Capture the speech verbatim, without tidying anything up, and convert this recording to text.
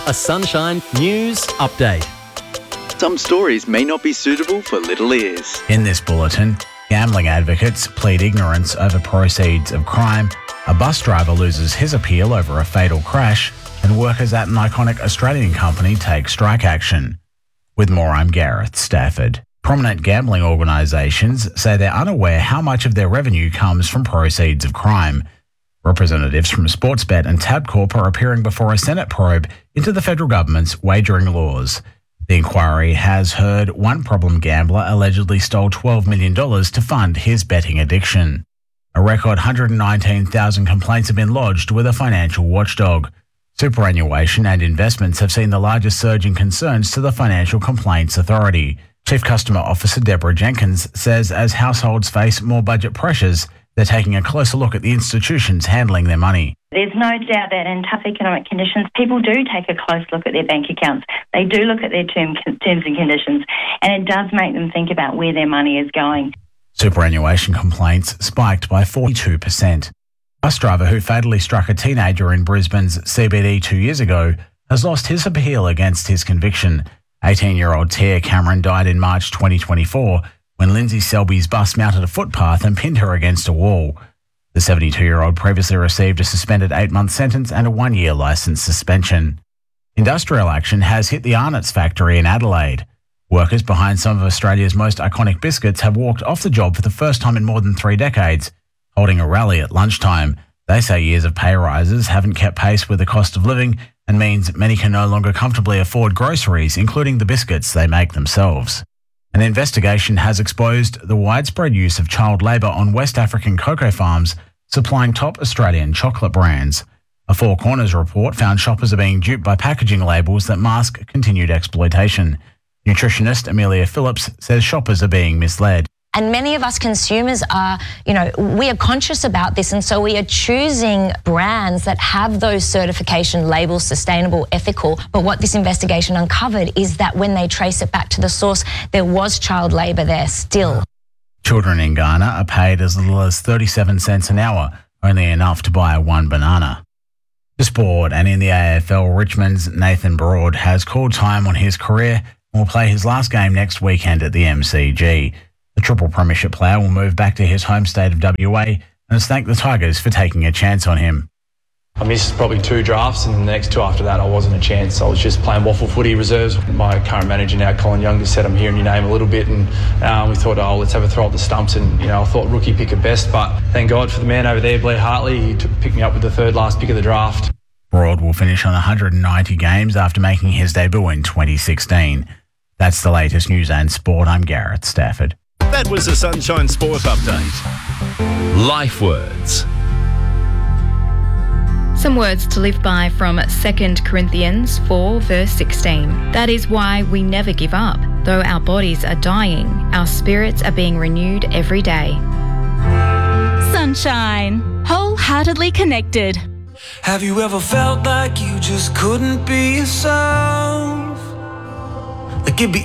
A Sunshine News Update. Some stories may not be suitable for little ears. In this bulletin, gambling advocates plead ignorance over proceeds of crime, a bus driver loses his appeal over a fatal crash, and workers at an iconic Australian company take strike action. With more, I'm Gareth Stafford. Prominent gambling organisations say they're unaware how much of their revenue comes from proceeds of crime. Representatives from Sportsbet and Tabcorp are appearing before a Senate probe into the federal government's wagering laws. The inquiry has heard one problem gambler allegedly stole twelve million dollars to fund his betting addiction. A record one hundred nineteen thousand complaints have been lodged with a financial watchdog. Superannuation and investments have seen the largest surge in concerns to the Financial Complaints Authority. Chief Customer Officer Deborah Jenkins says as households face more budget pressures, they're taking a closer look at the institutions handling their money. There's no doubt that in tough economic conditions, people do take a close look at their bank accounts. They do look at their term, terms and conditions, and it does make them think about where their money is going. Superannuation complaints spiked by forty-two percent. A bus driver who fatally struck a teenager in Brisbane's C B D two years ago has lost his appeal against his conviction. eighteen-year-old Tia Cameron died in March twenty twenty-four when Lindsay Selby's bus mounted a footpath and pinned her against a wall. The seventy-two-year-old previously received a suspended eight-month sentence and a one-year licence suspension. Industrial action has hit the Arnott's factory in Adelaide. Workers behind some of Australia's most iconic biscuits have walked off the job for the first time in more than three decades, holding a rally at lunchtime. They say years of pay rises haven't kept pace with the cost of living and means many can no longer comfortably afford groceries, including the biscuits they make themselves. An investigation has exposed the widespread use of child labour on West African cocoa farms supplying top Australian chocolate brands. A Four Corners report found shoppers are being duped by packaging labels that mask continued exploitation. Nutritionist Amelia Phillips says shoppers are being misled. And many of us consumers are, you know, we are conscious about this, and so we are choosing brands that have those certification labels, sustainable, ethical. But what this investigation uncovered is that when they trace it back to the source, there was child labour there still. Children in Ghana are paid as little as thirty-seven cents an hour, only enough to buy one banana. To sport, and in the A F L, Richmond's Nathan Broad has called time on his career and will play his last game next weekend at the M C G. The triple premiership player will move back to his home state of W A and has thanked the Tigers for taking a chance on him. I missed probably two drafts, and the next two after that I wasn't a chance. I was just playing waffle footy reserves. My current manager now, Colin Young, just said I'm hearing your name a little bit, and um, we thought, oh, let's have a throw at the stumps. And you know, I thought rookie pick at best, but thank God for the man over there, Blair Hartley. He took, picked me up with the third last pick of the draft. Broad will finish on one hundred ninety games after making his debut in twenty sixteen. That's the latest news and sport. I'm Gareth Stafford. That was a Sunshine Sport Update. Life words. Some words to live by from Second Corinthians four verse sixteen. That is why we never give up. Though our bodies are dying, our spirits are being renewed every day. Sunshine. Wholeheartedly connected. Have you ever felt like you just couldn't be yourself? Like it'd be